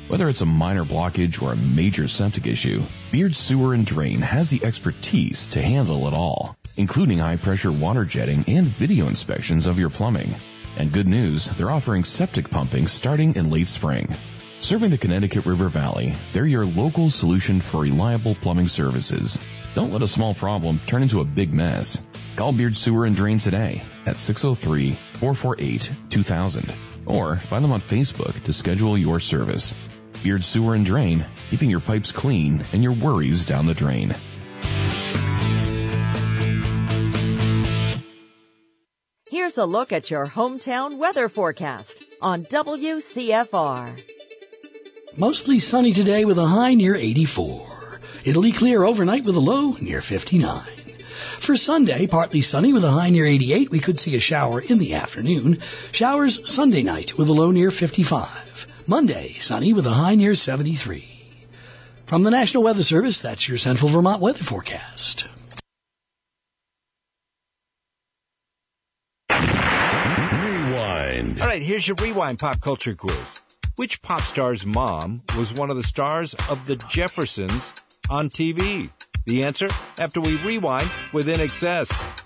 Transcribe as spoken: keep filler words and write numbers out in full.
Whether it's a minor blockage or a major septic issue, Beard Sewer and Drain has the expertise to handle it all, including high-pressure water jetting and video inspections of your plumbing. And good news, they're offering septic pumping starting in late spring. Serving the Connecticut River Valley, they're your local solution for reliable plumbing services. Don't let a small problem turn into a big mess. Call Beard Sewer and Drain today at six oh three, four four eight, two thousand or find them on Facebook to schedule your service. Beard Sewer and Drain, keeping your pipes clean and your worries down the drain. Here's a look at your hometown weather forecast on W C F R. Mostly sunny today with a high near eighty-four. It'll be clear overnight with a low near fifty-nine. For Sunday, partly sunny with a high near eighty-eight. We could see a shower in the afternoon. Showers Sunday night with a low near fifty-five. Monday, sunny with a high near seventy-three. From the National Weather Service, that's your Central Vermont weather forecast. Rewind. All right, here's your Rewind pop culture quiz. Which pop star's mom was one of the stars of The Jeffersons on T V? The answer after we rewind with In Excess.